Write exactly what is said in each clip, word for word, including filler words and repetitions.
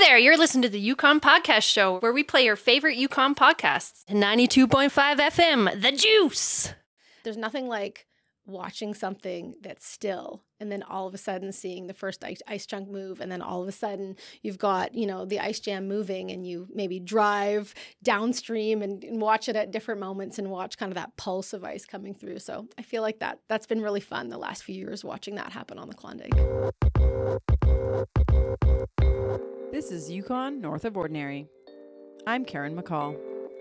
there, you're listening to the Yukon Podcast Show, where we play your favorite Yukon podcasts. ninety-two point five F M, The Juice. There's nothing like watching something that's still and then all of a sudden seeing the first ice, ice chunk move, and then all of a sudden you've got, you know, the ice jam moving, and you maybe drive downstream and, and watch it at different moments and watch kind of that pulse of ice coming through. So I feel like that that's been really fun the last few years watching that happen on the Klondike. This is Yukon North of Ordinary. I'm Karen McCall.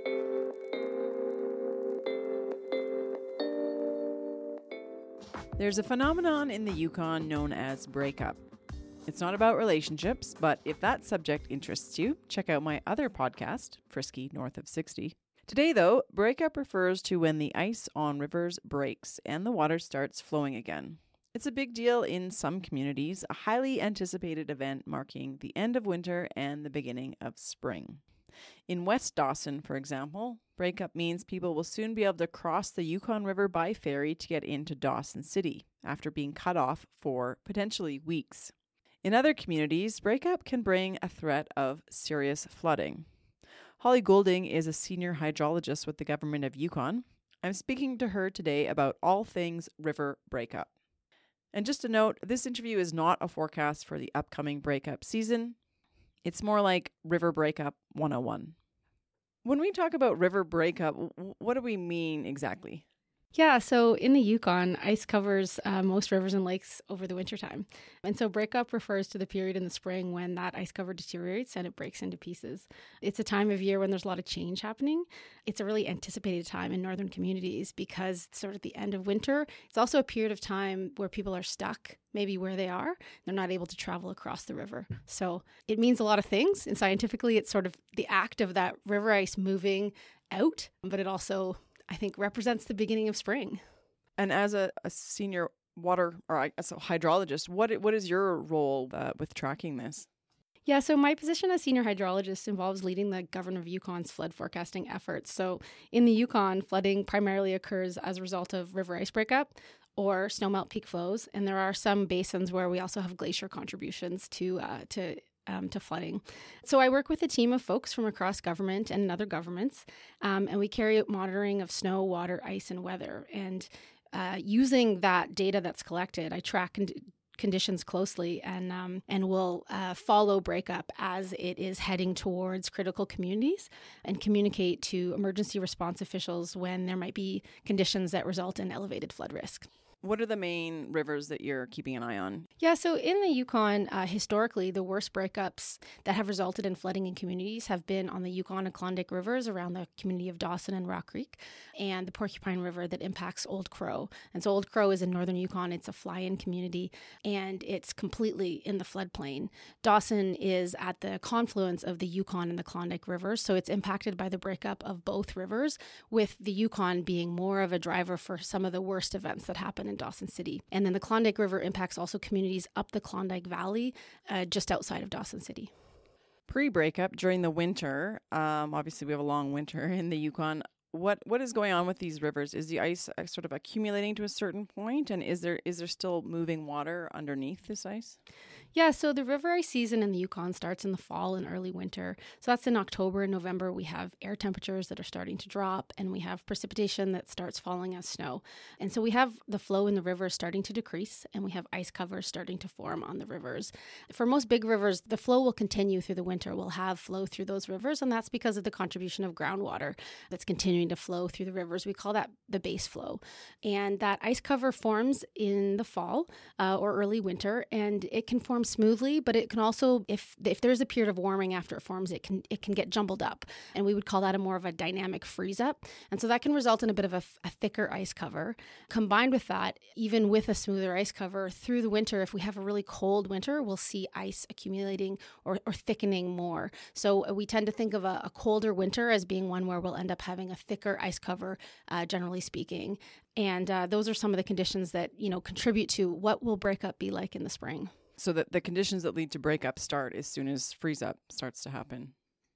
There's a phenomenon in the Yukon known as breakup. It's not about relationships, but if that subject interests you, check out my other podcast, Frisky North of sixty. Today, though, breakup refers to when the ice on rivers breaks and the water starts flowing again. It's a big deal in some communities, a highly anticipated event marking the end of winter and the beginning of spring. In West Dawson, for example, breakup means people will soon be able to cross the Yukon River by ferry to get into Dawson City after being cut off for potentially weeks. In other communities, breakup can bring a threat of serious flooding. Holly Goulding is a senior hydrologist with the Government of Yukon. I'm speaking to her today about all things river breakup. And just a note, this interview is not a forecast for the upcoming breakup season. It's more like River Breakup one oh one. When we talk about river breakup, what do we mean exactly? Yeah, so in the Yukon, ice covers uh, most rivers and lakes over the wintertime. And so breakup refers to the period in the spring when that ice cover deteriorates and it breaks into pieces. It's a time of year when there's a lot of change happening. It's a really anticipated time in northern communities because it's sort of the end of winter. It's also a period of time where people are stuck, maybe where they are. They're not able to travel across the river. So it means a lot of things. And scientifically, it's sort of the act of that river ice moving out, but it also, I think, represents the beginning of spring. And as a, a senior water or as a hydrologist, what what is your role uh, with tracking this? Yeah, so my position as senior hydrologist involves leading the Government of Yukon's flood forecasting efforts. So in the Yukon, flooding primarily occurs as a result of river ice breakup or snowmelt peak flows, and there are some basins where we also have glacier contributions to uh, to Um, to flooding. So I work with a team of folks from across government and other governments, um, and we carry out monitoring of snow, water, ice, and weather. And uh, using that data that's collected, I track con- conditions closely and um, and will uh, follow breakup as it is heading towards critical communities and communicate to emergency response officials when there might be conditions that result in elevated flood risk. What are the main rivers that you're keeping an eye on? Yeah, so in the Yukon, uh, historically, the worst breakups that have resulted in flooding in communities have been on the Yukon and Klondike rivers around the community of Dawson and Rock Creek, and the Porcupine River that impacts Old Crow. And so Old Crow is in northern Yukon. It's a fly-in community, and it's completely in the floodplain. Dawson is at the confluence of the Yukon and the Klondike rivers, so it's impacted by the breakup of both rivers, with the Yukon being more of a driver for some of the worst events that happen in Dawson City. And then the Klondike River impacts also communities up the Klondike Valley, uh, just outside of Dawson City. Pre-breakup, during the winter, um, obviously we have a long winter in the Yukon. What what is going on with these rivers? Is the ice uh, sort of accumulating to a certain point, and is there is there still moving water underneath this ice? Yeah, so the river ice season in the Yukon starts in the fall and early winter. So that's in October and November. We have air temperatures that are starting to drop, and we have precipitation that starts falling as snow. And so we have the flow in the rivers starting to decrease, and we have ice covers starting to form on the rivers. For most big rivers, the flow will continue through the winter. We'll have flow through those rivers, and that's because of the contribution of groundwater that's continuing to flow through the rivers. We call that the base flow. And that ice cover forms in the fall uh, or early winter, and it can form smoothly, but it can also, if if there's a period of warming after it forms, it can it can get jumbled up, and we would call that a more of a dynamic freeze up. And so that can result in a bit of a, a thicker ice cover. Combined with that, even with a smoother ice cover through the winter, if we have a really cold winter, we'll see ice accumulating or, or thickening more. So we tend to think of a, a colder winter as being one where we'll end up having a thicker ice cover, uh, generally speaking. And uh, those are some of the conditions that, you know, contribute to what will breakup be like in the spring. So that the conditions that lead to breakup start as soon as freeze up starts to happen.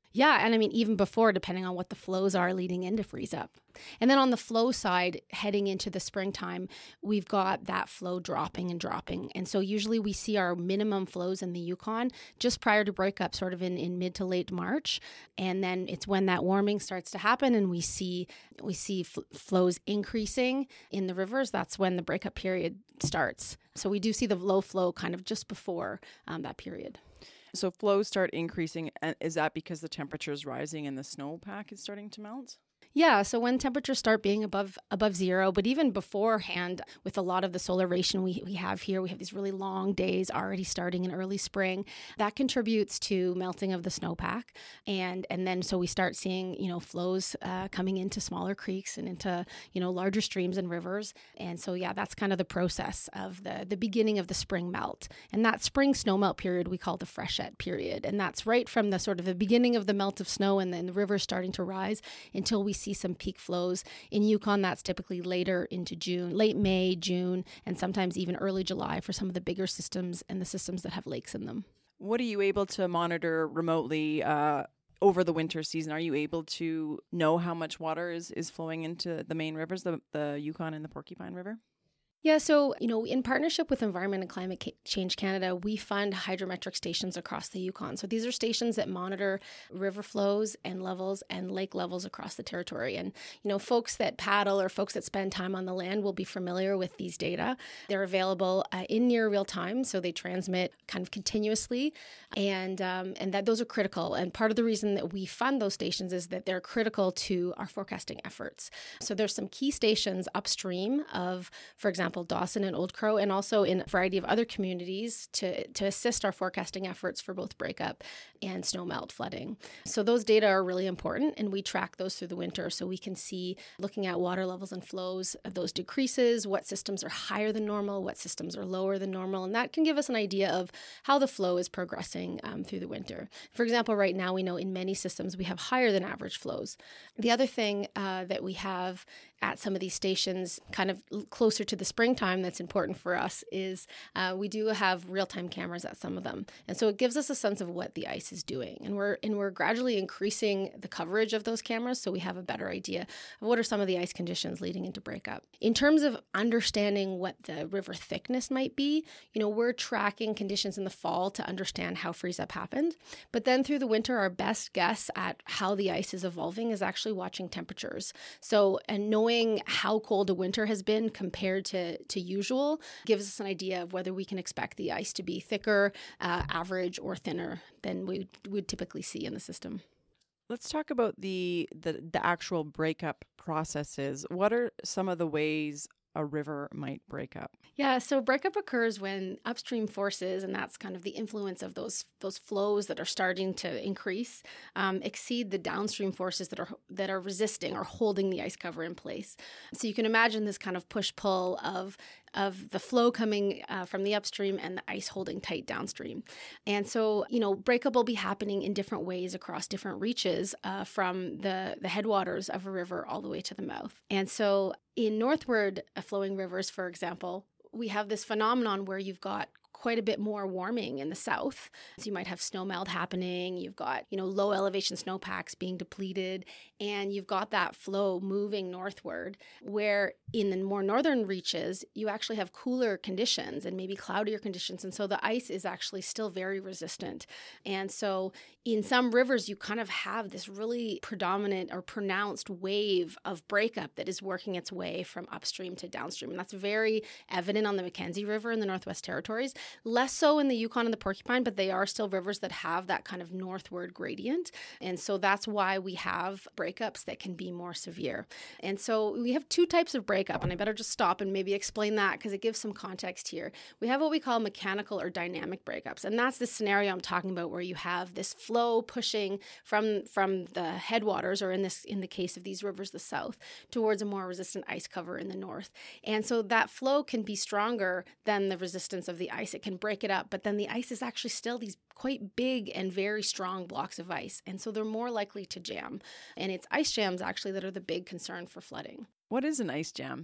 Yeah, and I mean, even before, depending on what the flows are leading into freeze up. And then on the flow side, heading into the springtime, we've got that flow dropping and dropping. And so usually we see our minimum flows in the Yukon just prior to breakup, sort of in, in mid to late March. And then it's when that warming starts to happen and we see we see f- flows increasing in the rivers. That's when the breakup period starts. So we do see the low flow kind of just before um, that period. So flows start increasing. And is that because the temperature is rising and the snowpack is starting to melt? Yeah, so when temperatures start being above above zero, but even beforehand, with a lot of the solarization we, we have here, we have these really long days already starting in early spring. That contributes to melting of the snowpack. And and then so we start seeing, you know, flows uh, coming into smaller creeks and into, you know, larger streams and rivers. And so, yeah, that's kind of the process of the, the beginning of the spring melt. And that spring snow melt period we call the freshet period. And that's right from the sort of the beginning of the melt of snow and then the rivers starting to rise until we see some peak flows. In Yukon, that's typically later into June, late May, June, and sometimes even early July for some of the bigger systems and the systems that have lakes in them. What are you able to monitor remotely uh, over the winter season? Are you able to know how much water is, is flowing into the main rivers, the, the Yukon and the Porcupine River? Yeah, so, you know, in partnership with Environment and Climate Change Canada, we fund hydrometric stations across the Yukon. So these are stations that monitor river flows and levels and lake levels across the territory. And, you know, folks that paddle or folks that spend time on the land will be familiar with these data. They're available uh, in near real time, so they transmit kind of continuously. And, um, and that those are critical. And part of the reason that we fund those stations is that they're critical to our forecasting efforts. So there's some key stations upstream of, for example, Dawson and Old Crow, and also in a variety of other communities to, to assist our forecasting efforts for both breakup and snowmelt flooding. So those data are really important, and we track those through the winter so we can see, looking at water levels and flows, those decreases, what systems are higher than normal, what systems are lower than normal, and that can give us an idea of how the flow is progressing um, through the winter. For example, right now we know in many systems we have higher than average flows. The other thing uh, that we have at some of these stations kind of closer to the springtime that's important for us is uh, we do have real-time cameras at some of them. And so it gives us a sense of what the ice is doing. And we're and we're gradually increasing the coverage of those cameras so we have a better idea of what are some of the ice conditions leading into breakup. In terms of understanding what the river thickness might be, you know, we're tracking conditions in the fall to understand how freeze-up happened. But then through the winter, our best guess at how the ice is evolving is actually watching temperatures. So, and knowing Knowing how cold a winter has been compared to, to usual gives us an idea of whether we can expect the ice to be thicker, uh, average, or thinner than we would typically see in the system. Let's talk about the, the the actual breakup processes. What are some of the ways a river might break up? Yeah, so breakup occurs when upstream forces, and that's kind of the influence of those those flows that are starting to increase, um, exceed the downstream forces that are that are resisting or holding the ice cover in place. So you can imagine this kind of push-pull of of the flow coming uh, from the upstream and the ice holding tight downstream. And so, you know, breakup will be happening in different ways across different reaches uh, from the, the headwaters of a river all the way to the mouth. And so in northward flowing rivers, for example, we have this phenomenon where you've got quite a bit more warming in the south. So you might have snowmelt happening, you've got, you know, low elevation snowpacks being depleted, and you've got that flow moving northward, where in the more northern reaches, you actually have cooler conditions and maybe cloudier conditions. And so the ice is actually still very resistant. And so in some rivers, you kind of have this really predominant or pronounced wave of breakup that is working its way from upstream to downstream. And that's very evident on the Mackenzie River in the Northwest Territories. Less so in the Yukon and the Porcupine, but they are still rivers that have that kind of northward gradient. And so that's why we have breakups that can be more severe. And so we have two types of breakup, and I better just stop and maybe explain that because it gives some context here. We have what we call mechanical or dynamic breakups, and that's the scenario I'm talking about where you have this flow pushing from, from the headwaters, or in this in the case of these rivers, the south, towards a more resistant ice cover in the north. And so that flow can be stronger than the resistance of the ice. It can break it up, but then the ice is actually still these quite big and very strong blocks of ice. And so they're more likely to jam. And it's ice jams actually that are the big concern for flooding. What is an ice jam?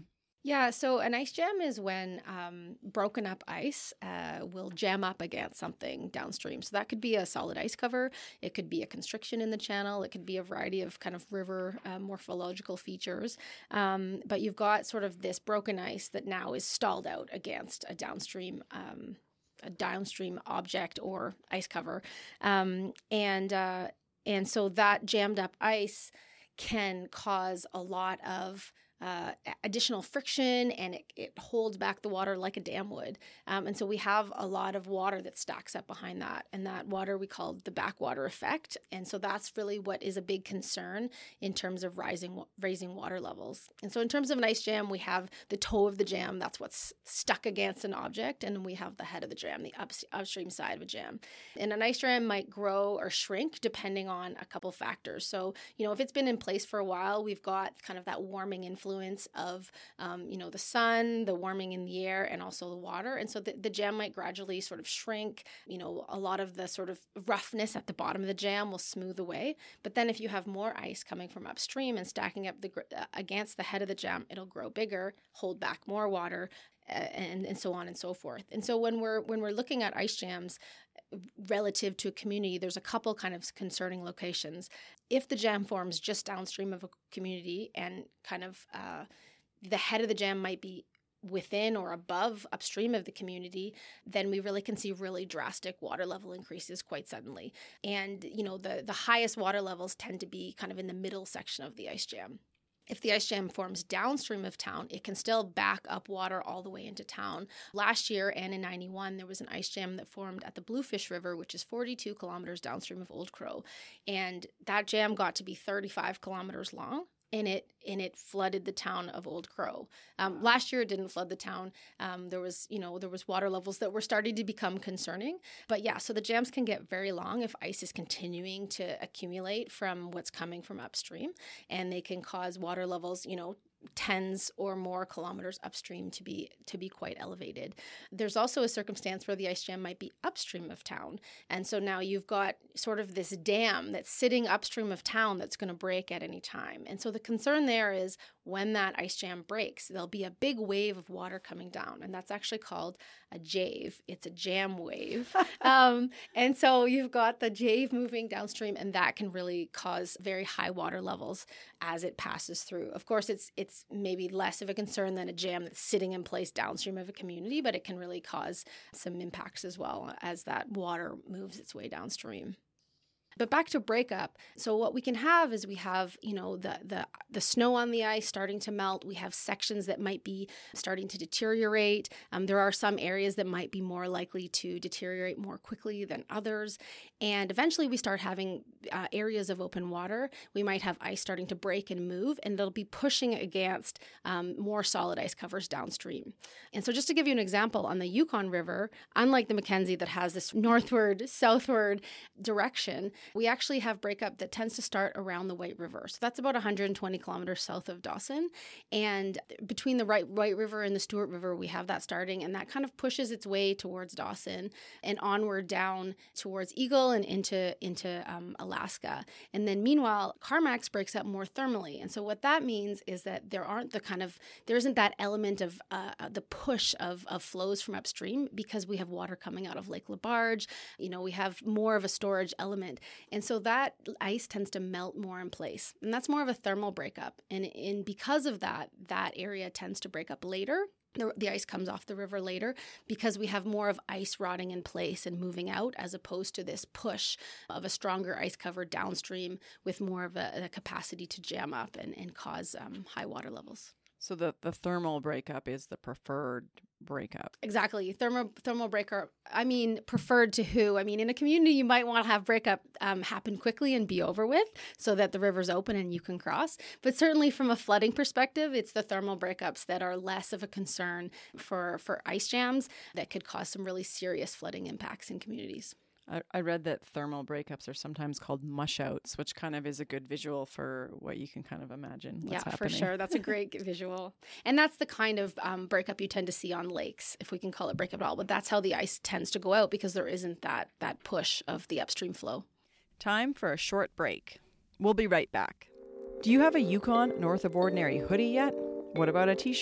Yeah, so an ice jam is when um, broken up ice uh, will jam up against something downstream. So that could be a solid ice cover. It could be a constriction in the channel. It could be a variety of kind of river uh, morphological features. Um, but you've got sort of this broken ice that now is stalled out against a downstream um, a downstream object or ice cover. Um, and uh, and so that jammed up ice can cause a lot of Uh, additional friction, and it, it holds back the water like a dam would. Um, and so we have a lot of water that stacks up behind that. And that water we call the backwater effect. And so that's really what is a big concern in terms of rising raising water levels. And so in terms of an ice jam, we have the toe of the jam. That's what's stuck against an object. And we have the head of the jam, the up, upstream side of a jam. And an ice jam might grow or shrink depending on a couple factors. So, you know, if it's been in place for a while, we've got kind of that warming influence of, um, you know, the sun, the warming in the air, and also the water. And so the, the jam might gradually sort of shrink. You know, a lot of the sort of roughness at the bottom of the jam will smooth away. But then if you have more ice coming from upstream and stacking up the uh, against the head of the jam, it'll grow bigger, hold back more water, uh, and, and so on and so forth. And so when we're when we're looking at ice jams relative to a community, there's a couple kind of concerning locations. If the jam forms just downstream of a community and kind of uh, the head of the jam might be within or above upstream of the community, then we really can see really drastic water level increases quite suddenly. And, you know, the, the highest water levels tend to be kind of in the middle section of the ice jam. If the ice jam forms downstream of town, it can still back up water all the way into town. Last year and in ninety-one, there was an ice jam that formed at the Bluefish River, which is forty-two kilometers downstream of Old Crow. And that jam got to be thirty-five kilometers long. And it and it flooded the town of Old Crow. Um, last year, it didn't flood the town. Um, there was, you know, there was water levels that were starting to become concerning. But yeah, so the jams can get very long if ice is continuing to accumulate from what's coming from upstream, and they can cause water levels, you know, tens or more kilometers upstream to be to be quite elevated. There's also a circumstance where the ice jam might be upstream of town. And so now you've got sort of this dam that's sitting upstream of town that's going to break at any time. And so the concern there is when that ice jam breaks, there'll be a big wave of water coming down. And that's actually called a jave. It's a jam wave. um, and so you've got the jave moving downstream, and that can really cause very high water levels as it passes through. Of course, it's it's maybe less of a concern than a jam that's sitting in place downstream of a community, but it can really cause some impacts as well as that water moves its way downstream. But back to breakup. So what we can have is we have, you know, the the the snow on the ice starting to melt. We have sections that might be starting to deteriorate. Um, there are some areas that might be more likely to deteriorate more quickly than others. And eventually we start having uh, areas of open water. We might have ice starting to break and move, and it'll be pushing against um, more solid ice covers downstream. And so just to give you an example, on the Yukon River, unlike the Mackenzie that has this northward, southward direction, we actually have breakup that tends to start around the White River. So that's about one hundred twenty kilometers south of Dawson. And between the White River and the Stewart River, we have that starting, and that kind of pushes its way towards Dawson and onward down towards Eagle and into, into um, Alaska. And then meanwhile, Carmacks breaks up more thermally. And so what that means is that there aren't the kind of, there isn't that element of uh, the push of, of flows from upstream because we have water coming out of Lake LaBarge. You know, we have more of a storage element. And so that ice tends to melt more in place. And that's more of a thermal breakup. And, and because of that, that area tends to break up later. The, the ice comes off the river later because we have more of ice rotting in place and moving out as opposed to this push of a stronger ice cover downstream with more of a, a capacity to jam up and, and cause um, high water levels. So the, the thermal breakup is the preferred breakup. Exactly. Thermal thermal breakup. I mean, preferred to who? I mean, in a community, you might want to have breakup um, happen quickly and be over with so that the river's open and you can cross. But certainly from a flooding perspective, it's the thermal breakups that are less of a concern for, for ice jams that could cause some really serious flooding impacts in communities. I, I read that thermal breakups are sometimes called mush outs, which kind of is a good visual for what you can kind of imagine what's yeah, happening. For sure. That's a great visual. And that's the kind of um, breakup you tend to see on lakes, if we can call it breakup at all. But that's how the ice tends to go out because there isn't that that push of the upstream flow. Time for a short break. We'll be right back. Do you have a Yukon North of Ordinary hoodie yet? What about a t-shirt?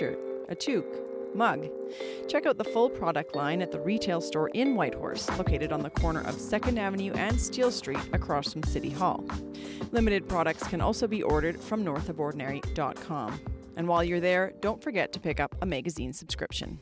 a toque, mug. Check out the full product line at the retail store in Whitehorse, located on the corner of second Avenue and Steele Street across from City Hall. Limited products can also be ordered from north of ordinary dot com. And while you're there, don't forget to pick up a magazine subscription.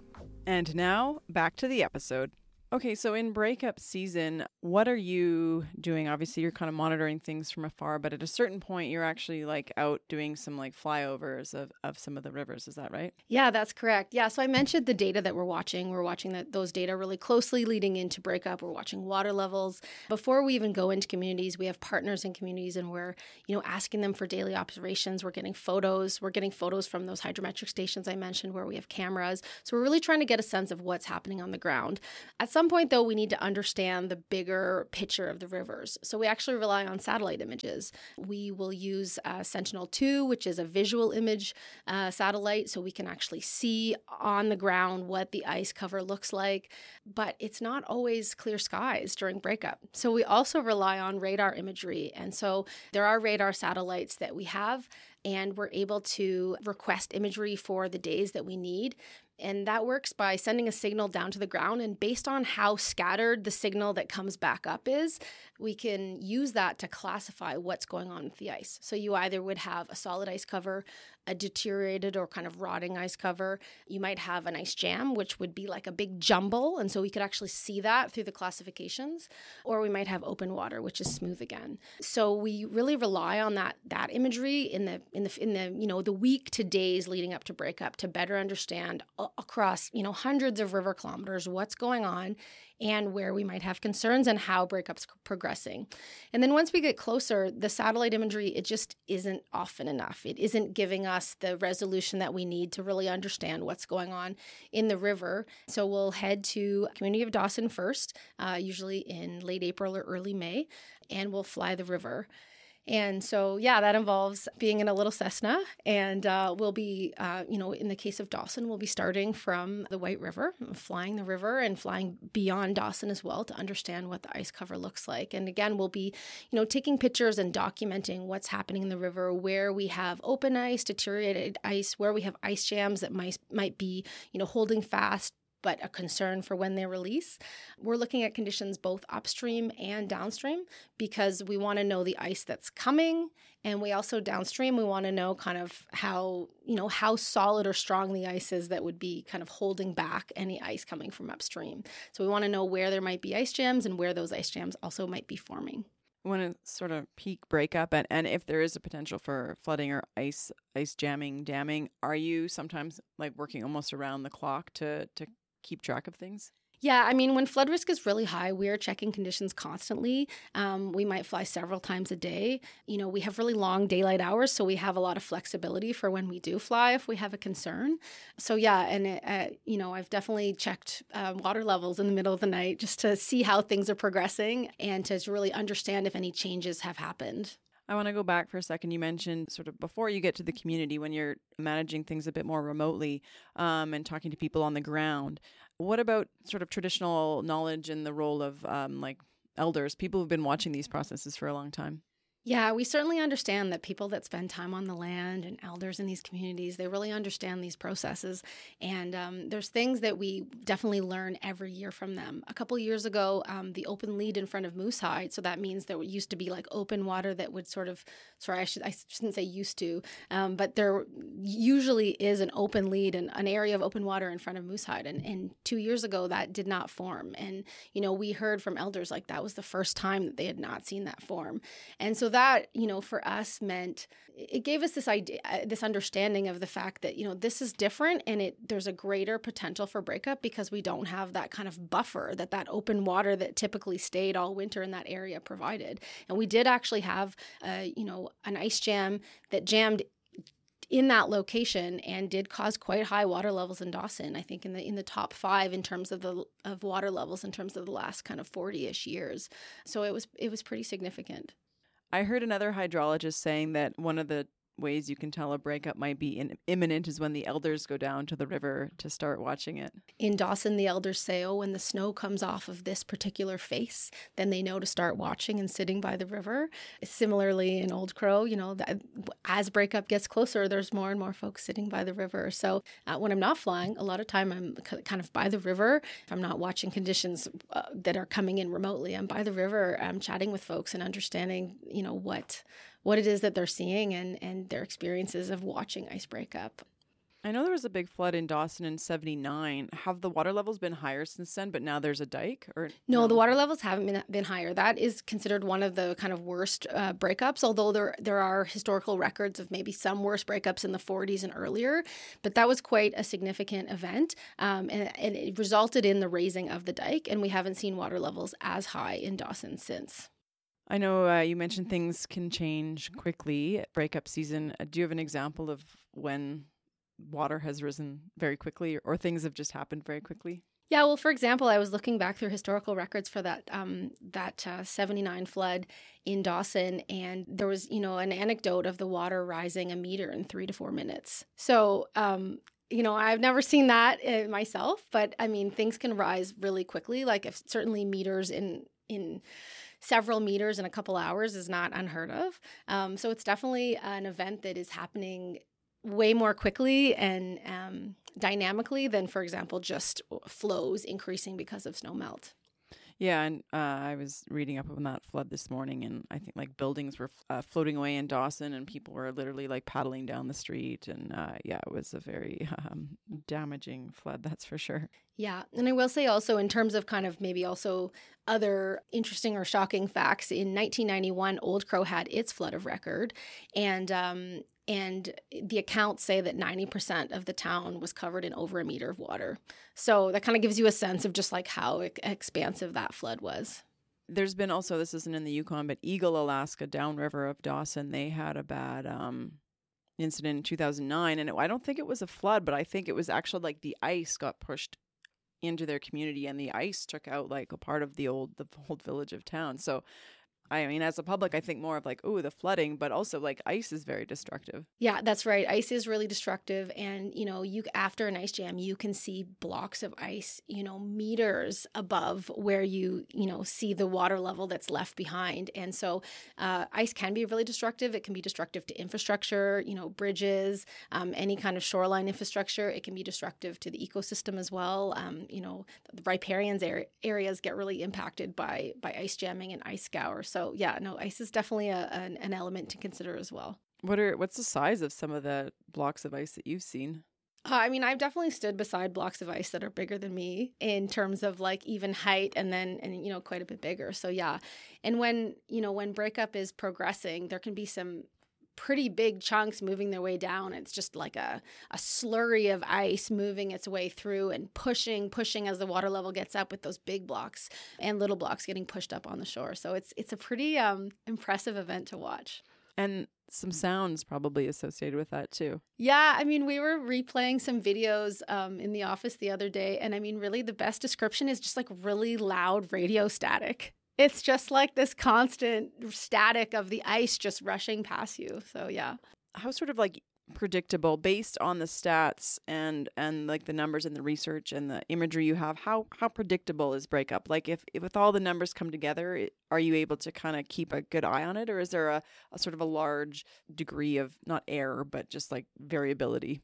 And now, back to the episode. Okay, so in breakup season, what are you doing? Obviously, you're kind of monitoring things from afar, but at a certain point, you're actually like out doing some like flyovers of, of some of the rivers. Is that right? Yeah, that's correct. Yeah, so I mentioned the data that we're watching. We're watching that those data really closely leading into breakup. We're watching water levels. Before we even go into communities, we have partners in communities and we're, you know, asking them for daily observations. We're getting photos. We're getting photos from those hydrometric stations I mentioned where we have cameras. So we're really trying to get a sense of what's happening on the ground. At some point, though, we need to understand the bigger picture of the rivers. So we actually rely on satellite images. We will use uh, Sentinel two, which is a visual image uh, satellite, so we can actually see on the ground what the ice cover looks like. But it's not always clear skies during breakup. So we also rely on radar imagery. And so there are radar satellites that we have, and we're able to request imagery for the days that we need. And that works by sending a signal down to the ground. And based on how scattered the signal that comes back up is, we can use that to classify what's going on with the ice. So you either would have a solid ice cover, a deteriorated or kind of rotting ice cover. You might have an ice jam, which would be like a big jumble. And so we could actually see that through the classifications. Or we might have open water, which is smooth again. So we really rely on that that imagery in the in the in the you know the week to days leading up to breakup to better understand across, you know, hundreds of river kilometers, what's going on and where we might have concerns and how breakup's progressing. And then once we get closer, the satellite imagery, it just isn't often enough. It isn't giving us the resolution that we need to really understand what's going on in the river. So we'll head to community of Dawson first, uh, usually in late April or early May, and we'll fly the river. And so, yeah, that involves being in a little Cessna, and uh, we'll be, uh, you know, in the case of Dawson, we'll be starting from the White River, flying the river and flying beyond Dawson as well to understand what the ice cover looks like. And again, we'll be, you know, taking pictures and documenting what's happening in the river, where we have open ice, deteriorated ice, where we have ice jams that might might be, you know, holding fast, but a concern for when they release. We're looking at conditions both upstream and downstream because we want to know the ice that's coming. And we also downstream, we want to know kind of how, you know, how solid or strong the ice is that would be kind of holding back any ice coming from upstream. So we want to know where there might be ice jams and where those ice jams also might be forming. When it's sort of peak breakup and, and if there is a potential for flooding or ice ice jamming, damming, are you sometimes like working almost around the clock to to keep track of things? Yeah, I mean, when flood risk is really high, we're checking conditions constantly. Um, we might fly several times a day. You know, we have really long daylight hours, so we have a lot of flexibility for when we do fly if we have a concern. So yeah, and it, uh, you know, I've definitely checked uh, water levels in the middle of the night just to see how things are progressing and to really understand if any changes have happened. I want to go back for a second. You mentioned sort of before you get to the community when you're managing things a bit more remotely um, and talking to people on the ground. What about sort of traditional knowledge and the role of um, like elders, people who've been watching these processes for a long time? Yeah, we certainly understand that people that spend time on the land and elders in these communities, they really understand these processes. And um, there's things that we definitely learn every year from them. A couple years ago, um, the open lead in front of Moosehide, so that means there used to be like open water that would sort of, sorry, I, should, I shouldn't say used to, um, but there usually is an open lead and an area of open water in front of Moosehide. And, and two years ago, that did not form. And, you know, we heard from elders like that was the first time that they had not seen that form. And so that, you know, for us meant it gave us this idea, this understanding of the fact that, you know, this is different and it there's a greater potential for breakup because we don't have that kind of buffer that that open water that typically stayed all winter in that area provided. And we did actually have, uh, you know, an ice jam that jammed in that location and did cause quite high water levels in Dawson. I think in the in the top five in terms of the of water levels in terms of the last kind of forty-ish years. So it was it was pretty significant. I heard another hydrologist saying that one of the ways you can tell a breakup might be in- imminent is when the elders go down to the river to start watching it. In Dawson, the elders say, oh, when the snow comes off of this particular face, then they know to start watching and sitting by the river. Similarly, in Old Crow, you know, that as breakup gets closer, there's more and more folks sitting by the river. So uh, when I'm not flying, a lot of time I'm c- kind of by the river. If I'm not watching conditions uh, that are coming in remotely, I'm by the river. I'm chatting with folks and understanding, you know, what what it is that they're seeing and, and their experiences of watching ice break up. I know there was a big flood in Dawson in seventy-nine. Have the water levels been higher since then, but now there's a dike? Or No, no? the water levels haven't been, been higher. That is considered one of the kind of worst uh, breakups, although there there are historical records of maybe some worse breakups in the forties and earlier. But that was quite a significant event, um, and, and it resulted in the raising of the dike, and we haven't seen water levels as high in Dawson since. I know uh, you mentioned things can change quickly at breakup season. Uh, do you have an example of when water has risen very quickly or things have just happened very quickly? Yeah, well, for example, I was looking back through historical records for that um, that uh, seventy-nine flood in Dawson, and there was, you know, an anecdote of the water rising a meter in three to four minutes. So, um, you know, I've never seen that uh, myself, but I mean, things can rise really quickly. Like, if certainly meters in in several meters in a couple hours is not unheard of. Um, so it's definitely an event that is happening way more quickly and um, dynamically than, for example, just flows increasing because of snow melt. Yeah, and uh, I was reading up on that flood this morning, and I think like buildings were uh, floating away in Dawson, and people were literally like paddling down the street, and uh, yeah, it was a very um, damaging flood, that's for sure. Yeah, and I will say also in terms of kind of maybe also other interesting or shocking facts, in nineteen ninety-one, Old Crow had its flood of record, and um, and the accounts say that ninety percent of the town was covered in over a meter of water. So that kind of gives you a sense of just like how expansive that flood was. There's been also, this isn't in the Yukon, but Eagle, Alaska, downriver of Dawson, they had a bad um, incident in two thousand nine. And it, I don't think it was a flood, but I think it was actually like the ice got pushed into their community, and the ice took out like a part of the old the old village of town. So I mean, as a public, I think more of like, oh, the flooding, but also like ice is very destructive. Yeah, that's right. Ice is really destructive. And, you know, you after an ice jam, you can see blocks of ice, you know, meters above where you, you know, see the water level that's left behind. And so uh, ice can be really destructive. It can be destructive to infrastructure, you know, bridges, um, any kind of shoreline infrastructure. It can be destructive to the ecosystem as well. Um, you know, the riparian er- areas get really impacted by, by ice jamming and ice scour. So So yeah, no, ice is definitely a, an, an element to consider as well. What are what's the size of some of the blocks of ice that you've seen? Uh, I mean, I've definitely stood beside blocks of ice that are bigger than me in terms of like even height, and then and you know quite a bit bigger. So yeah, and when you know when breakup is progressing, there can be some pretty big chunks moving their way down. It's just like a, a slurry of ice moving its way through and pushing, pushing as the water level gets up, with those big blocks and little blocks getting pushed up on the shore. So it's it's a pretty um, impressive event to watch. And some sounds probably associated with that too. Yeah, I mean, we were replaying some videos um, in the office the other day, and I mean, really the best description is just like really loud radio static. It's just like this constant static of the ice just rushing past you. So, yeah. How sort of like predictable, based on the stats and and like the numbers and the research and the imagery you have, how how predictable is breakup? Like if, if with all the numbers come together, it, are you able to kind of keep a good eye on it? Or is there a, a sort of a large degree of not error, but just like variability?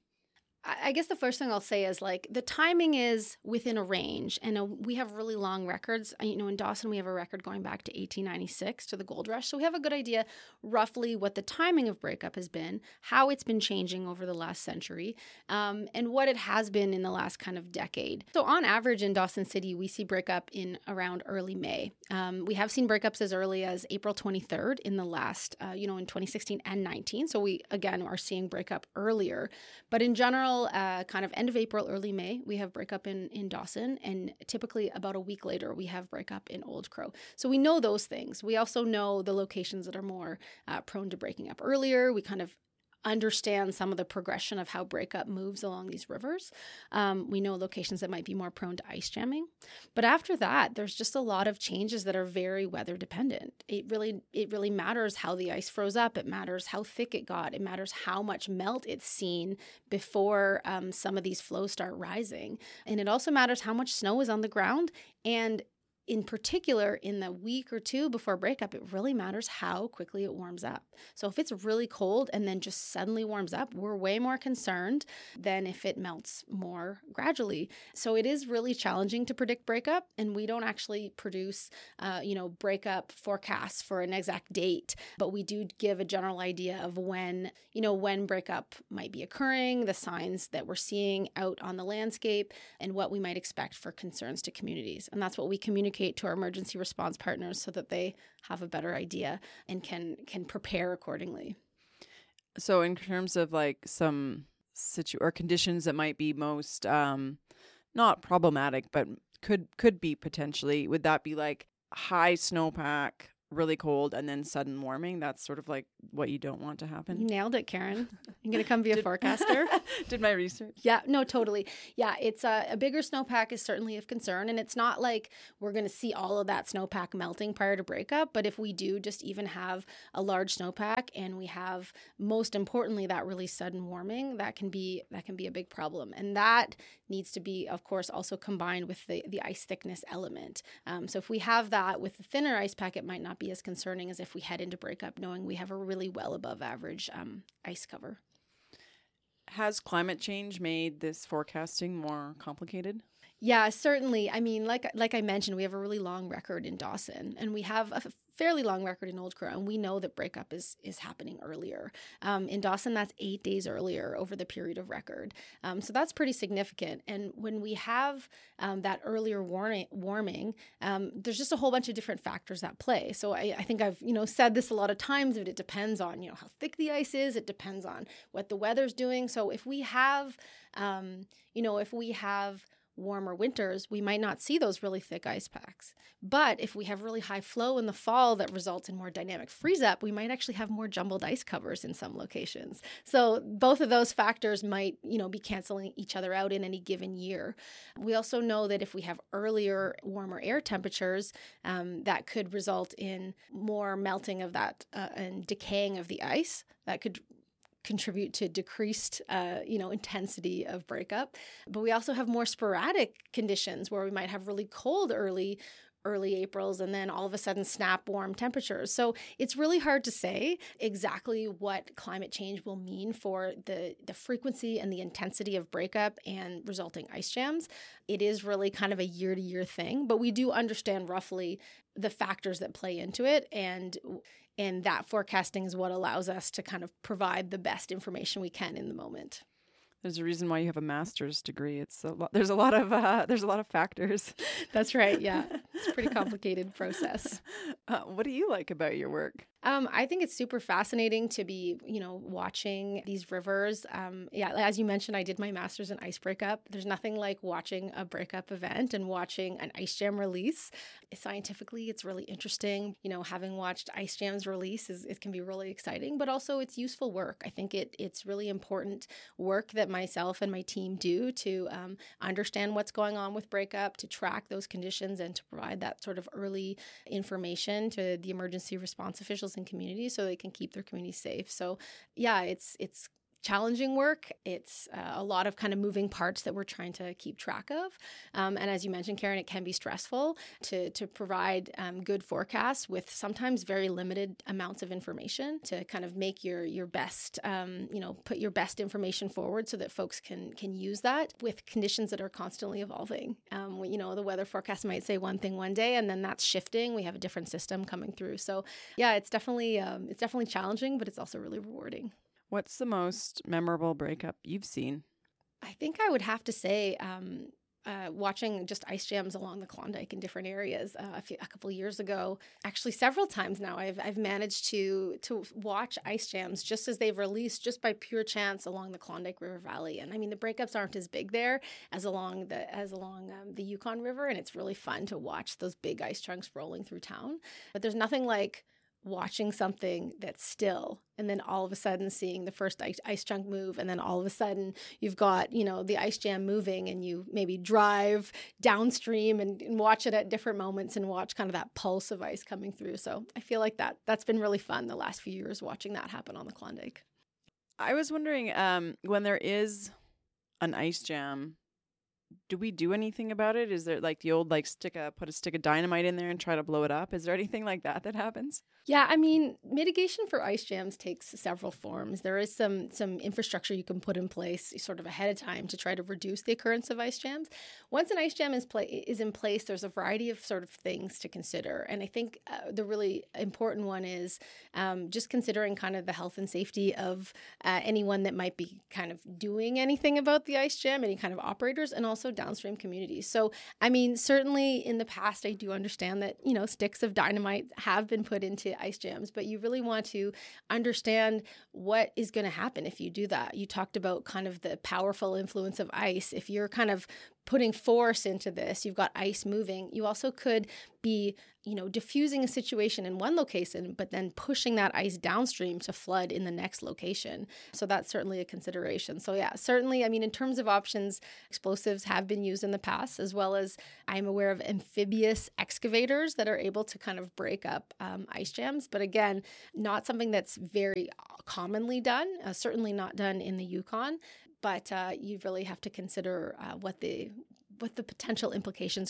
I guess the first thing I'll say is like the timing is within a range, and uh, we have really long records. You know, in Dawson, we have a record going back to eighteen ninety-six to the gold rush. So we have a good idea roughly what the timing of breakup has been, how it's been changing over the last century, um, and what it has been in the last kind of decade. So on average in Dawson City, we see breakup in around early May. Um, we have seen breakups as early as April twenty-third in the last, uh, you know, in twenty sixteen and nineteen. So we, again, are seeing breakup earlier. But in general, Uh, kind of end of April, early May, we have breakup in, in Dawson, and typically about a week later, we have breakup in Old Crow. So we know those things. We also know the locations that are more uh, prone to breaking up earlier. We kind of understand some of the progression of how breakup moves along these rivers. Um, we know locations that might be more prone to ice jamming. But after that, there's just a lot of changes that are very weather dependent. It really, it really matters how the ice froze up. It matters how thick it got. It matters how much melt it's seen before um, some of these flows start rising. And it also matters how much snow is on the ground. And in particular, in the week or two before breakup, it really matters how quickly it warms up. So if it's really cold and then just suddenly warms up, we're way more concerned than if it melts more gradually. So it is really challenging to predict breakup, and we don't actually produce, uh, you know, breakup forecasts for an exact date, but we do give a general idea of when, you know, when breakup might be occurring, the signs that we're seeing out on the landscape, and what we might expect for concerns to communities. And that's what we communicate to our emergency response partners so that they have a better idea and can can prepare accordingly. So in terms of like some situ or conditions that might be most um, not problematic, but could could be potentially, would that be like high snowpack, really cold, and then sudden warming? That's sort of like what you don't want to happen. You nailed it, Karen. I'm going to come be a Did- forecaster. Did my research. Yeah, no, totally. Yeah, it's a, a bigger snowpack is certainly of concern. And it's not like we're going to see all of that snowpack melting prior to breakup. But if we do just even have a large snowpack and we have, most importantly, that really sudden warming, that can be that can be a big problem. And that needs to be, of course, also combined with the, the ice thickness element. Um, so if we have that with the thinner ice pack, it might not be as concerning as if we head into breakup knowing we have a really well above average um, ice cover. Has climate change made this forecasting more complicated? Yeah, certainly. I mean, like like I mentioned, we have a really long record in Dawson, and we have a fairly long record in Old Crow, and we know that breakup is is happening earlier. Um, in Dawson, that's eight days earlier over the period of record. Um, so that's pretty significant. And when we have um, that earlier warning, warming, um, there's just a whole bunch of different factors at play. So I, I think I've you know said this a lot of times, but it depends on you know how thick the ice is. It depends on what the weather's doing. So if we have, um, you know, if we have warmer winters, we might not see those really thick ice packs. But if we have really high flow in the fall that results in more dynamic freeze up, we might actually have more jumbled ice covers in some locations. So both of those factors might, you know, be canceling each other out in any given year. We also know that if we have earlier warmer air temperatures, um, that could result in more melting of that uh, and decaying of the ice. That could contribute to decreased, uh, you know, intensity of breakup. But we also have more sporadic conditions where we might have really cold early early Aprils and then all of a sudden snap warm temperatures. So it's really hard to say exactly what climate change will mean for the, the frequency and the intensity of breakup and resulting ice jams. It is really kind of a year-to-year thing, but we do understand roughly the factors that play into it, and and that forecasting is what allows us to kind of provide the best information we can in the moment. There's a reason why you have a master's degree. It's a lot, there's a lot of uh, there's a lot of factors. That's right. Yeah, it's a pretty complicated process. Uh, what do you like about your work? Um, I think it's super fascinating to be, you know, watching these rivers. Um, yeah, as you mentioned, I did my master's in ice breakup. There's nothing like watching a breakup event and watching an ice jam release. Scientifically, it's really interesting. You know, having watched ice jams release, is it can be really exciting, but also it's useful work. I think it it's really important work that myself and my team do to um, understand what's going on with breakup, to track those conditions, and to provide that sort of early information to the emergency response officials and communities so they can keep their communities safe. So yeah, it's it's challenging work. It's uh, a lot of kind of moving parts that we're trying to keep track of. Um, and as you mentioned, Karen, it can be stressful to to provide um, good forecasts with sometimes very limited amounts of information to kind of make your your best, um, you know, put your best information forward so that folks can can use that with conditions that are constantly evolving. Um, you know, the weather forecast might say one thing one day, and then that's shifting. We have a different system coming through. So yeah, it's definitely um, it's definitely challenging, but it's also really rewarding. What's the most memorable breakup you've seen? I think I would have to say um, uh, watching just ice jams along the Klondike in different areas uh, a, few, a couple of years ago. Actually, several times now, I've I've managed to to watch ice jams just as they've released, just by pure chance, along the Klondike River Valley. And I mean, the breakups aren't as big there as along the as along um, the Yukon River, and it's really fun to watch those big ice chunks rolling through town. But there's nothing like watching something that's still, and then all of a sudden seeing the first ice, ice chunk move, and then all of a sudden you've got, you know, the ice jam moving, and you maybe drive downstream and, and watch it at different moments and watch kind of that pulse of ice coming through. So I feel like that that's been really fun the last few years watching that happen on the Klondike. I was wondering, um, when there is an ice jam, do we do anything about it? Is there like the old like stick a put a stick of dynamite in there and try to blow it up? Is there anything like that that happens? Yeah, I mean, mitigation for ice jams takes several forms. There is some some infrastructure you can put in place sort of ahead of time to try to reduce the occurrence of ice jams. Once an ice jam is pla- is in place, there's a variety of sort of things to consider. And I think uh, the really important one is um, just considering kind of the health and safety of uh, anyone that might be kind of doing anything about the ice jam, any kind of operators, and also downstream communities. So, I mean, certainly in the past, I do understand that, you know, sticks of dynamite have been put into ice jams, but you really want to understand what is going to happen if you do that. You talked about kind of the powerful influence of ice. If you're kind of putting force into this, you've got ice moving. You also could be, you know, diffusing a situation in one location, but then pushing that ice downstream to flood in the next location. So that's certainly a consideration. So yeah, certainly, I mean, in terms of options, explosives have been used in the past, as well as I'm aware of amphibious excavators that are able to kind of break up um, ice jams. But again, not something that's very commonly done, uh, certainly not done in the Yukon. But uh, you really have to consider uh, what the what the potential implications